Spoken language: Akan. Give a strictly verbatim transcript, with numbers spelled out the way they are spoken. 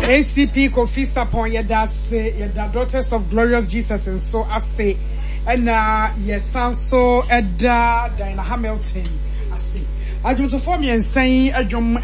A C P Kofi Sapon yeda se yeda Daughters of Glorious Jesus and so I say and uh yes so Edda Diana Hamilton I say. I just for me and saying a